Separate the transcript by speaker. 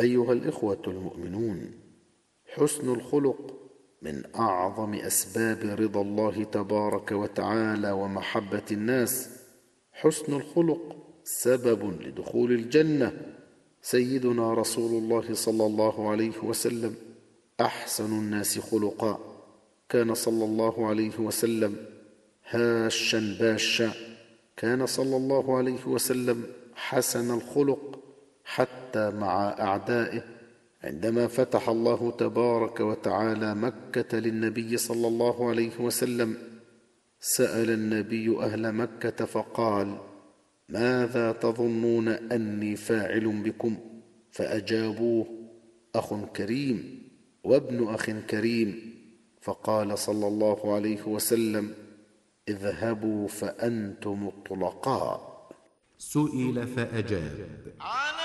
Speaker 1: أيها الإخوة المؤمنون، حسن الخلق من أعظم أسباب رضا الله تبارك وتعالى ومحبة الناس. حسن الخلق سبب لدخول الجنة. سيدنا رسول الله صلى الله عليه وسلم أحسن الناس خلقا. كان صلى الله عليه وسلم هاشا باشا. كان صلى الله عليه وسلم حسن الخلق حتى مع أعدائه. عندما فتح الله تبارك وتعالى مكة للنبي صلى الله عليه وسلم، سأل النبي أهل مكة فقال: ماذا تظنون أني فاعل بكم؟ فأجابوه: أخ كريم وابن أخ كريم. فقال صلى الله عليه وسلم: اذهبوا فأنتم الطلقاء.
Speaker 2: سئل فأجاب: